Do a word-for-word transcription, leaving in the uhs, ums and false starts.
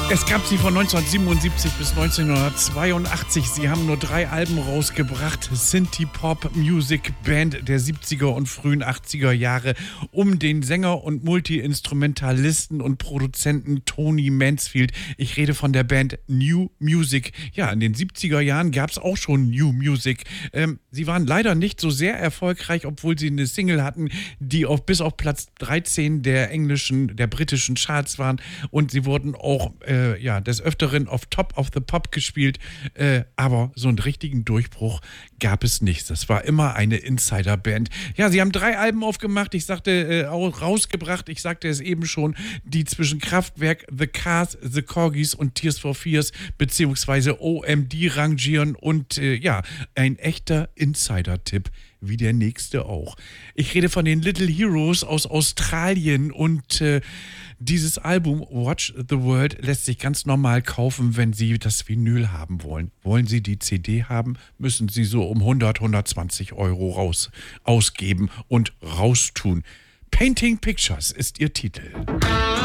Es gab sie von neunzehnhundertsiebenundsiebzig bis neunzehnhundertzweiundachtzig. Sie haben nur drei Alben rausgebracht. Synthie-Pop-Music-Band der siebziger und frühen achtziger Jahre um den Sänger und Multi-Instrumentalisten und Produzenten Tony Mansfield. Ich rede von der Band New Music. Ja, in den siebziger Jahren gab es auch schon New Music. Ähm, sie waren leider nicht so sehr erfolgreich, obwohl sie eine Single hatten, die auf, bis auf Platz dreizehn der englischen, der britischen Charts waren. Und sie wurden auch äh, ja, des Öfteren auf Top of the Pop gespielt, äh, aber so einen richtigen Durchbruch gab es nicht. Das war immer eine Insider-Band. Ja, sie haben drei Alben aufgemacht, ich sagte, äh, auch rausgebracht, ich sagte es eben schon, die zwischen Kraftwerk, The Cars, The Corgis und Tears for Fears beziehungsweise O M D rangieren und äh, ja, ein echter Insider-Tipp, wie der nächste auch. Ich rede von den Little Heroes aus Australien und äh, dieses Album Watch the World lässt sich ganz normal kaufen, wenn Sie das Vinyl haben wollen. Wollen Sie die C D haben, müssen Sie so um hundert, hundertzwanzig Euro raus, ausgeben und raustun. Painting Pictures ist Ihr Titel.